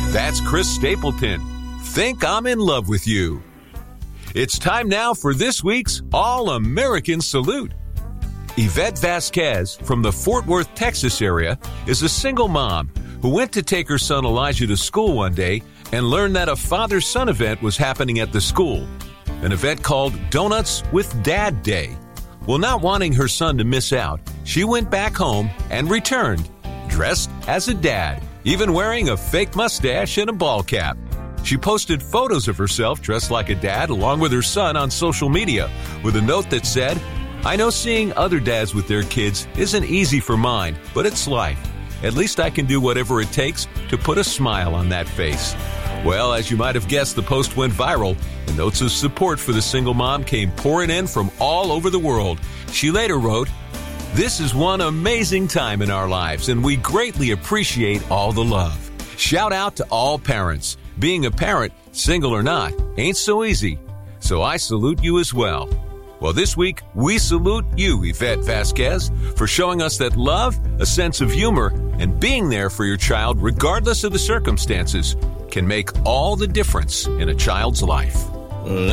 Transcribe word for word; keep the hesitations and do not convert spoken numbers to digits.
That's Chris Stapleton. Think I'm in love with you. It's time now for this week's All-American Salute. Yvette Vasquez from the Fort Worth, Texas area is a single mom who went to take her son Elijah to school one day and learned that a father-son event was happening at the school, an event called Donuts with Dad Day. Well, not wanting her son to miss out, she went back home and returned, dressed as a dad, even wearing a fake mustache and a ball cap. She posted photos of herself dressed like a dad along with her son on social media with a note that said, "I know seeing other dads with their kids isn't easy for mine, but it's life. At least I can do whatever it takes to put a smile on that face." Well, as you might have guessed, the post went viral, and notes of support for the single mom came pouring in from all over the world. She later wrote, "This is one amazing time in our lives, and we greatly appreciate all the love. Shout out to all parents. Being a parent, single or not, ain't so easy. So I salute you as well." Well, this week, we salute you, Yvette Vasquez, for showing us that love, a sense of humor, and being there for your child regardless of the circumstances can make all the difference in a child's life.